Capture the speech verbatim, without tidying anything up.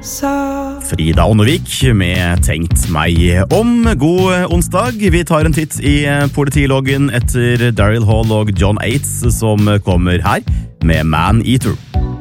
Frida Ånnevik med Tenkt meg om. God onsdag. Vi tar en titt i politiloggen etter Daryl Hall og John Aites, som kommer her med Man Eater.